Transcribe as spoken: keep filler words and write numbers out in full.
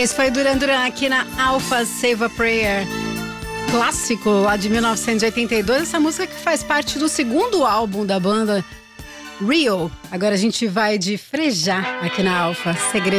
Esse foi Duran Duran aqui na Alpha Save a Prayer. Clássico lá de mil novecentos e oitenta e dois. Essa música que faz parte do segundo álbum da banda, Rio. Agora a gente vai de Frejá aqui na Alpha. Segredo.